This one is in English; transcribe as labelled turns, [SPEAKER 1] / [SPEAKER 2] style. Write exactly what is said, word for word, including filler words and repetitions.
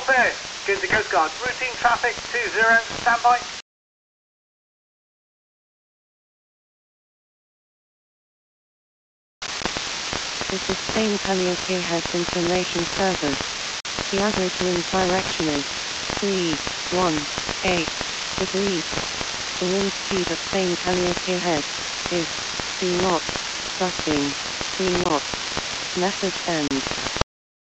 [SPEAKER 1] Northwest, Guernsey Coast Guard, routine traffic two zero, standby.
[SPEAKER 2] This is Spain Calliope Information Service. The average wind direction is three one eight degrees. The wind speed at Spain Calliope Head is three knots, gusting three knots. Message ends.